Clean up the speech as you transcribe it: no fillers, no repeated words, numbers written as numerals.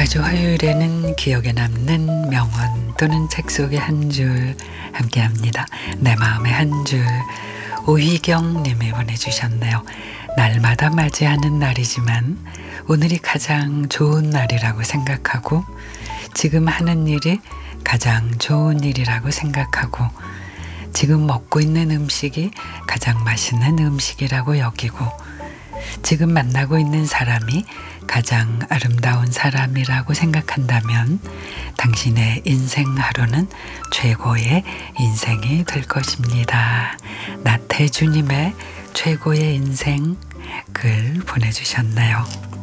매주 화요일에는 기억에 남는 명언 또는 책 속의 한 줄 함께합니다. 내 마음의 한 줄. 오희경 님이 보내주셨네요. 날마다 맞이하는 날이지만 오늘이 가장 좋은 날이라고 생각하고 지금 하는 일이 가장 좋은 일이라고 생각하고 지금 먹고 있는 음식이 가장 맛있는 음식이라고 여기고 지금 만나고 있는 사람이 가장 아름다운 사람이라고 생각한다면 당신의 인생 하루는 최고의 인생이 될 것입니다. 나태주님의 최고의 인생 글 보내주셨네요.